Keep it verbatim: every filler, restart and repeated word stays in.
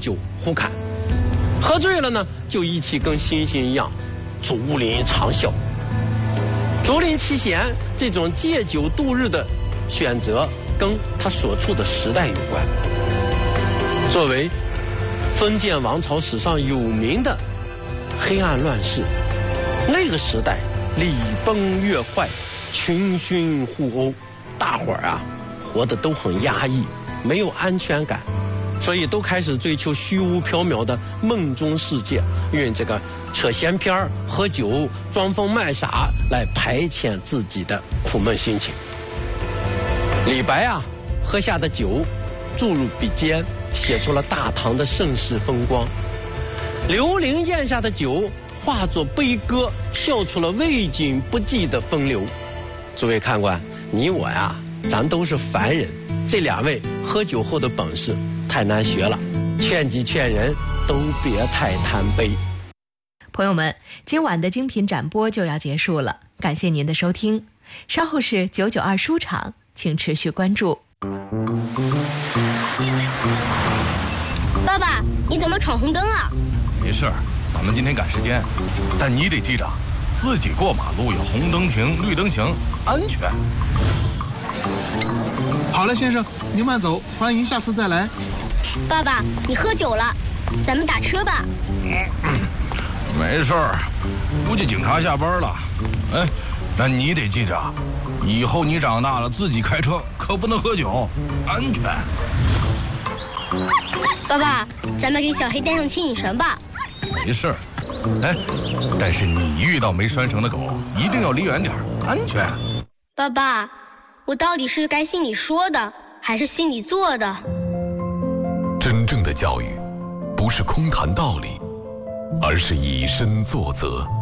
酒胡侃，喝醉了呢就一起跟猩猩一样竹林长啸。竹林七贤这种借酒度日的选择跟他所处的时代有关。作为封建王朝史上有名的黑暗乱世，那个时代礼崩乐坏，群勋互殴，大伙儿啊活得都很压抑，没有安全感，所以都开始追求虚无缥缈的梦中世界，用这个扯闲篇儿、喝酒、装疯卖傻来排遣自己的苦闷心情。李白啊，喝下的酒注入笔尖，写出了大唐的盛世风光；刘伶咽下的酒化作悲歌，笑出了魏晋不济的风流。诸位看官，你我呀，咱都是凡人，这两位喝酒后的本事太难学了，劝己劝人都别太贪杯。 朋友们，今晚的精品展播就要结束了，感谢您的收听。稍后是九九二书场，请持续关注。 爸爸，你怎么闯红灯啊？ 没事，咱们今天赶时间，但你得记着，自己过马路有红灯停，绿灯行，安全。 好了，先生，您慢走，欢迎下次再来。 爸爸，你喝酒了，咱们打车吧。 嗯，没事儿，估计警察下班了。哎，但你得记着，以后你长大了自己开车可不能喝酒，安全。 爸爸，咱们给小黑带上牵引绳吧。 没事儿，哎，但是你遇到没拴绳的狗，一定要离远点，安全。 爸爸，我到底是该信你说的，还是信你做的？ 真正的教育，不是空谈道理，而是以身作则。